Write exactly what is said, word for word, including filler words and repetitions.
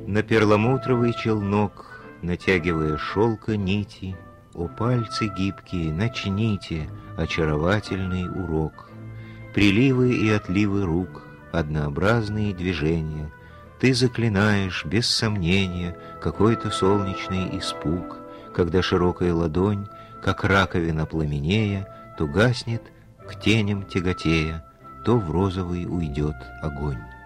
На перламутровый челнок, натягивая шелка нити, о пальцы гибкие, начните очаровательный урок. Приливы и отливы рук, однообразные движения, ты заклинаешь без сомнения какой-то солнечный испуг, когда широкая ладонь, как раковина пламенея, то гаснет, к теням тяготея, то в розовый уйдет огонь.